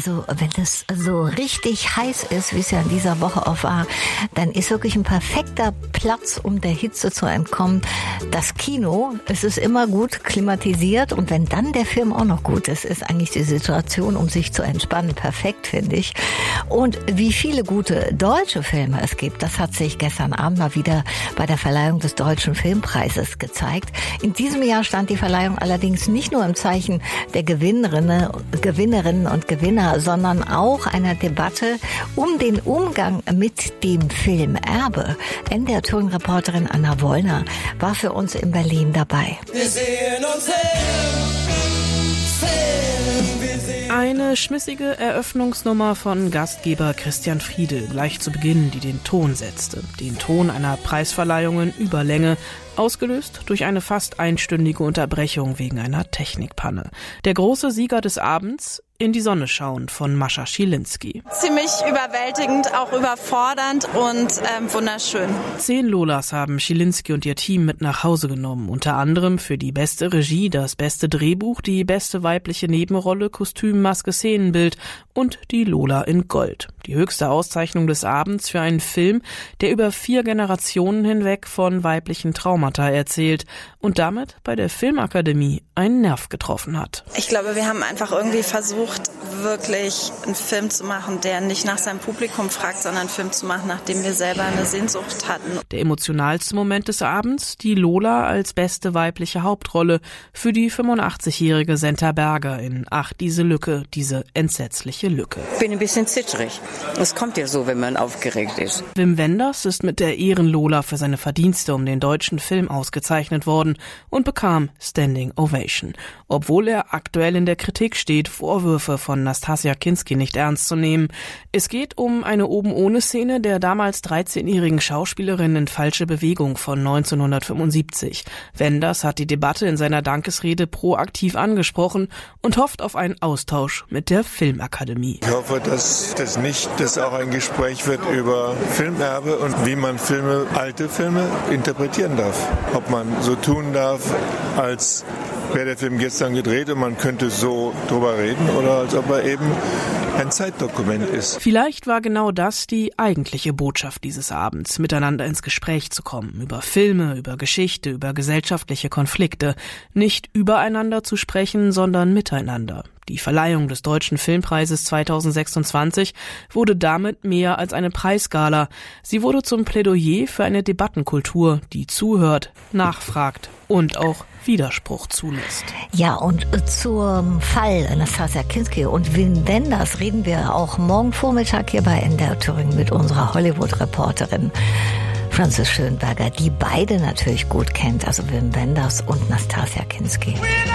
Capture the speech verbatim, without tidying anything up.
Also wenn es so richtig heiß ist, wie es ja in dieser Woche auch war, dann ist wirklich ein perfekter Platz, um der Hitze zu entkommen. Das Kino, es ist immer gut klimatisiert und wenn dann der Film auch noch gut ist, ist eigentlich die Situation, um sich zu entspannen, perfekt, finde ich. Und wie viele gute deutsche Filme es gibt, das hat sich gestern Abend mal wieder bei der Verleihung des Deutschen Filmpreises gezeigt. In diesem Jahr stand die Verleihung allerdings nicht nur im Zeichen der Gewinnerinnen, Gewinnerinnen und Gewinner, sondern auch einer Debatte um den Umgang mit dem Filmerbe. N D R-Touring-Reporterin Anna Wollner war für uns in Berlin dabei. Wir sehen uns hin. Eine schmissige Eröffnungsnummer von Gastgeber Christian Friedel, gleich zu Beginn, die den Ton setzte. Den Ton einer Preisverleihung in Überlänge, ausgelöst durch eine fast einstündige Unterbrechung wegen einer Technikpanne. Der große Sieger des Abends, In die Sonne schauen von Mascha Schilinski. Ziemlich überwältigend, auch überfordernd und ähm, wunderschön. Zehn Lolas haben Schilinski und ihr Team mit nach Hause genommen. Unter anderem für die beste Regie, das beste Drehbuch, die beste weibliche Nebenrolle, Kostüm, Maske, Szenenbild und die Lola in Gold. Die höchste Auszeichnung des Abends für einen Film, der über vier Generationen hinweg von weiblichen Traumata erzählt und damit bei der Filmakademie einen Nerv getroffen hat. Ich glaube, wir haben einfach irgendwie versucht, wirklich einen Film zu machen, der nicht nach seinem Publikum fragt, sondern einen Film zu machen, nach dem wir selber eine Sehnsucht hatten. Der emotionalste Moment des Abends, die Lola als beste weibliche Hauptrolle für die fünfundachtzigjährige Senta Berger in Ach, diese Lücke, diese entsetzliche Lücke. Ich bin ein bisschen zittrig. Es kommt ja so, wenn man aufgeregt ist. Wim Wenders ist mit der Ehrenlola für seine Verdienste um den deutschen Film ausgezeichnet worden und bekam Standing Ovation. Obwohl er aktuell in der Kritik steht, Vorwürfe von Nastassja Kinski nicht ernst zu nehmen. Es geht um eine Oben-ohne-Szene der damals dreizehnjährigen Schauspielerin in Falsche Bewegung von neunzehnhundertfünfundsiebzig. Wenders hat die Debatte in seiner Dankesrede proaktiv angesprochen und hofft auf einen Austausch mit der Filmakademie. Ich hoffe, dass das nicht, dass auch ein Gespräch wird über Filmerbe und wie man Filme, alte Filme interpretieren darf. Ob man so tun darf, als wäre der Film gestern gedreht und man könnte so drüber reden oder als ob er eben ein Zeitdokument ist. Vielleicht war genau das die eigentliche Botschaft dieses Abends, miteinander ins Gespräch zu kommen, über Filme, über Geschichte, über gesellschaftliche Konflikte, nicht übereinander zu sprechen, sondern miteinander. Die Verleihung des Deutschen Filmpreises zweitausendsechsundzwanzig wurde damit mehr als eine Preisgala. Sie wurde zum Plädoyer für eine Debattenkultur, die zuhört, nachfragt und auch Widerspruch zulässt. Ja, und zum Fall Nastassja Kinski und Wim Wenders reden wir auch morgen Vormittag hier bei N D R Thüringen mit unserer Hollywood-Reporterin Franzis Schönberger, die beide natürlich gut kennt, also Wim Wenders und Nastassja Kinski.